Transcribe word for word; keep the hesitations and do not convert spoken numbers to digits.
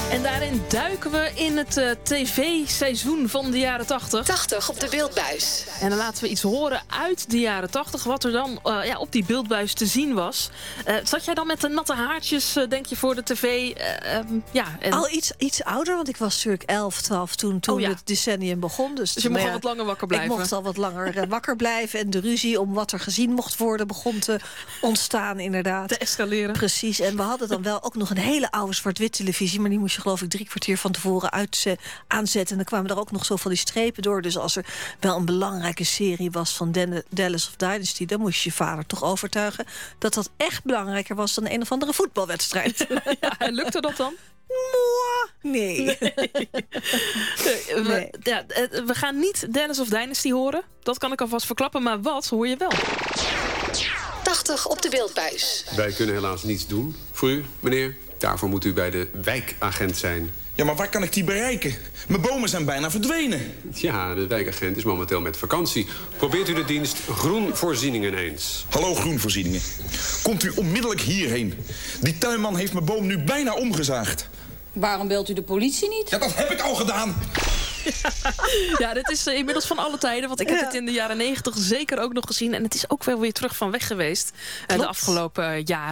En daarin duiken we in het uh, tv-seizoen van de jaren tachtig. tachtig op de beeldbuis. En dan laten we iets horen uit de jaren tachtig, wat er dan uh, ja, op die beeldbuis te zien was. Uh, zat jij dan met de natte haartjes, uh, denk je, voor de tv? Uh, um, ja, en... Al iets, iets ouder, want ik was natuurlijk elf, twaalf toen, toen oh, ja. het decennium begon. Dus, dus je mocht ja, al wat langer wakker blijven? Ik mocht al wat langer uh, wakker blijven. En de ruzie om wat er gezien mocht worden begon te ontstaan, inderdaad. Te escaleren. Precies, en we hadden dan wel ook nog een hele oude zwart-wit televisie, maar die moest je geloof ik drie kwartier van tevoren uitze- aanzetten. En dan kwamen er ook nog zo van die strepen door. Dus als er wel een belangrijke serie was van Den- Dallas of Dynasty, dan moest je je vader toch overtuigen dat dat echt belangrijker was dan een of andere voetbalwedstrijd. Ja, en lukte dat dan? Mwah, nee. Nee. we, Nee. Ja, we gaan niet Dallas of Dynasty horen. Dat kan ik alvast verklappen. Maar wat hoor je wel? tachtig op de beeldbuis. Wij kunnen helaas niets doen voor u, meneer. Daarvoor moet u bij de wijkagent zijn. Ja, maar waar kan ik die bereiken? Mijn bomen zijn bijna verdwenen. Ja, de wijkagent is momenteel met vakantie. Probeert u de dienst Groenvoorzieningen eens. Hallo Groenvoorzieningen. Komt u onmiddellijk hierheen. Die tuinman heeft mijn boom nu bijna omgezaagd. Waarom belt u de politie niet? Ja, dat heb ik al gedaan. Ja, dit is uh, inmiddels van alle tijden. Want ik heb Ja. het in de jaren negentig zeker ook nog gezien. En het is ook wel weer terug van weg geweest uh, de afgelopen uh, jaren.